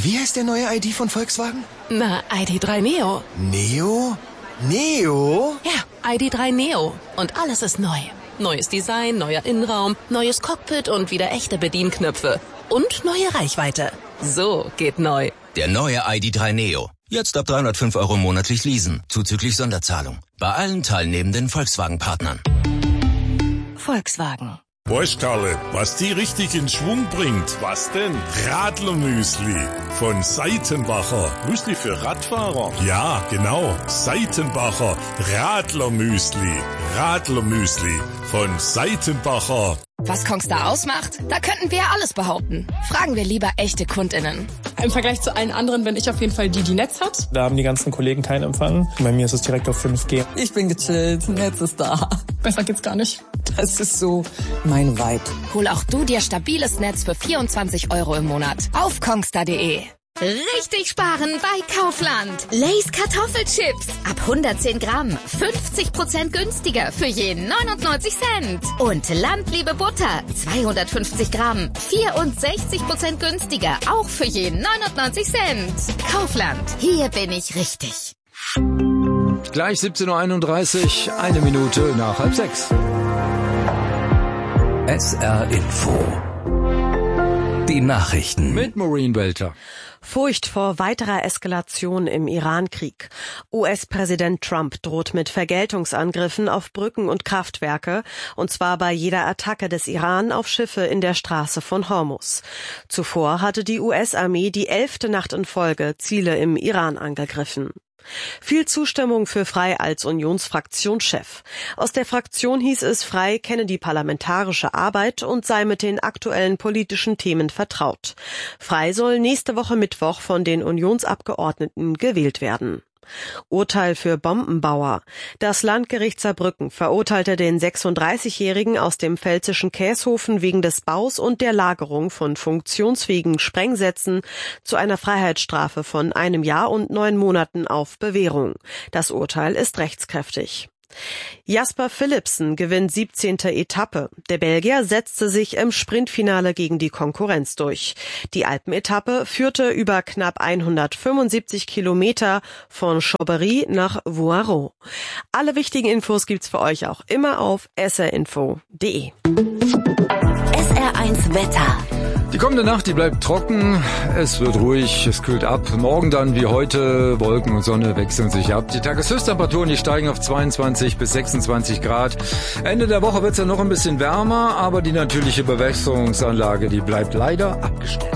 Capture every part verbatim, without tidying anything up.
Wie heißt der neue I D von Volkswagen? Na, I D drei Neo. Neo? Neo? Ja, I D drei Neo. Und alles ist neu. Neues Design, neuer Innenraum, neues Cockpit und wieder echte Bedienknöpfe. Und neue Reichweite. So geht neu. Der neue I D drei Neo. Jetzt ab dreihundertfünf Euro monatlich leasen, zuzüglich Sonderzahlung. Bei allen teilnehmenden Volkswagen-Partnern. Volkswagen. Weißt, Karle, was die richtig in Schwung bringt? Was denn? Radlermüsli von Seitenbacher. Müsli für Radfahrer? Ja, genau. Seitenbacher Radlermüsli. Radlermüsli von Seitenbacher. Was Kongstar ausmacht? Da könnten wir ja alles behaupten. Fragen wir lieber echte KundInnen. Im Vergleich zu allen anderen bin ich auf jeden Fall die, die Netz hat. Da haben die ganzen Kollegen keinen Empfang. Bei mir ist es direkt auf fünf G. Ich bin gechillt, Netz ist da. Besser geht's gar nicht. Das ist so mein Vibe. Hol auch du dir stabiles Netz für vierundzwanzig Euro im Monat auf kongstar punkt de. Richtig sparen bei Kaufland. Lay's Kartoffelchips. Ab hundertzehn Gramm. fünfzig Prozent günstiger für jeden neunundneunzig Cent. Und Landliebe Butter. zweihundertfünfzig Gramm. vierundsechzig Prozent günstiger. Auch für jeden neunundneunzig Cent. Kaufland. Hier bin ich richtig. Gleich siebzehn Uhr einunddreißig. Eine Minute nach halb sechs. S R Info. Die Nachrichten. Mit Maureen Welter. Furcht vor weiterer Eskalation im Iran-Krieg. U S-Präsident Trump droht mit Vergeltungsangriffen auf Brücken und Kraftwerke, und zwar bei jeder Attacke des Iran auf Schiffe in der Straße von Hormuz. Zuvor hatte die U S-Armee die elfte Nacht in Folge Ziele im Iran angegriffen. Viel Zustimmung für Frei als Unionsfraktionschef. Aus der Fraktion hieß es, Frei kenne die parlamentarische Arbeit und sei mit den aktuellen politischen Themen vertraut. Frei soll nächste Woche Mittwoch von den Unionsabgeordneten gewählt werden. Urteil für Bombenbauer. Das Landgericht Saarbrücken verurteilte den sechsunddreißigjährigen aus dem pfälzischen Käshofen wegen des Baus und der Lagerung von funktionsfähigen Sprengsätzen zu einer Freiheitsstrafe von einem Jahr und neun Monaten auf Bewährung. Das Urteil ist rechtskräftig. Jasper Philipsen gewinnt siebzehnte Etappe. Der Belgier setzte sich im Sprintfinale gegen die Konkurrenz durch. Die Alpenetappe führte über knapp hundertfünfundsiebzig Kilometer von Chaubery nach Voiron. Alle wichtigen Infos gibt's für euch auch immer auf s r info punkt de. S R eins Wetter. Die kommende Nacht, die bleibt trocken, es wird ruhig, es kühlt ab. Morgen dann wie heute, Wolken und Sonne wechseln sich ab. Die Tageshöchsttemperaturen, die steigen auf zweiundzwanzig bis sechsundzwanzig Grad. Ende der Woche wird's ja noch ein bisschen wärmer, aber die natürliche Bewässerungsanlage, die bleibt leider abgestellt.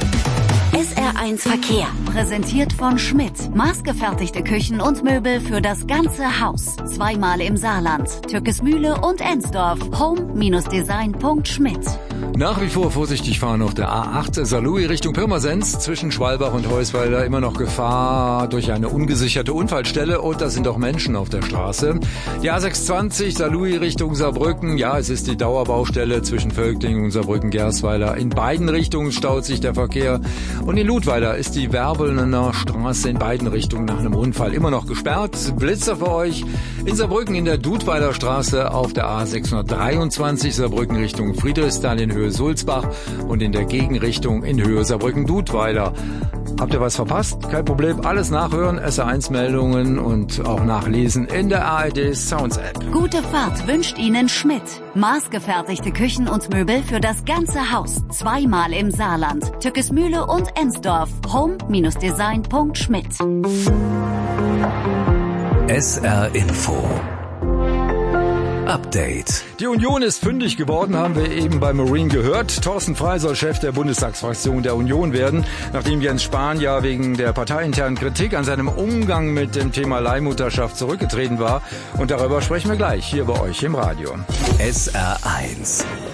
S R eins Verkehr. Präsentiert von Schmidt. Maßgefertigte Küchen und Möbel für das ganze Haus. Zweimal im Saarland. Türkesmühle und Ensdorf. home Design punkt schmidt. Nach wie vor vorsichtig fahren auf der A acht Saarlouis Richtung Pirmasens zwischen Schwalbach und Heusweiler. Immer noch Gefahr durch eine ungesicherte Unfallstelle und da sind auch Menschen auf der Straße. Die A sechshundertzwanzig Saarlouis Richtung Saarbrücken. Ja, es ist die Dauerbaustelle zwischen Völklingen und Saarbrücken-Gersweiler. In beiden Richtungen staut sich der Verkehr. Und in Ludweiler ist die Werbelner Straße in beiden Richtungen nach einem Unfall immer noch gesperrt. Blitzer für euch. In Saarbrücken in der Dudweiler Straße auf der A sechshundertdreiundzwanzig Saarbrücken Richtung Friedrichsthal in Höhe Sulzbach und in der Gegenrichtung in Höhe Saarbrücken-Dudweiler. Habt ihr was verpasst? Kein Problem. Alles nachhören, S R eins Meldungen und auch nachlesen in der A R D Sounds App. Gute Fahrt wünscht Ihnen Schmidt. Maßgefertigte Küchen und Möbel für das ganze Haus. Zweimal im Saarland. Türkesmühle und Ensdorf. home Design punkt schmidt. S R Info. Update. Die Union ist fündig geworden, haben wir eben bei Maureen gehört. Thorsten Frey soll Chef der Bundestagsfraktion der Union werden, nachdem Jens Spahn ja wegen der parteiinternen Kritik an seinem Umgang mit dem Thema Leihmutterschaft zurückgetreten war. Und darüber sprechen wir gleich hier bei euch im Radio. S R eins.